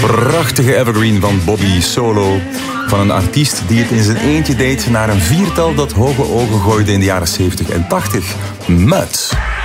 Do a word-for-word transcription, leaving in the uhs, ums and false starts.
prachtige evergreen van Bobby Solo. Van een artiest die het in zijn eentje deed naar een viertal dat hoge ogen gooide in de jaren zeventig en tachtig. Mud.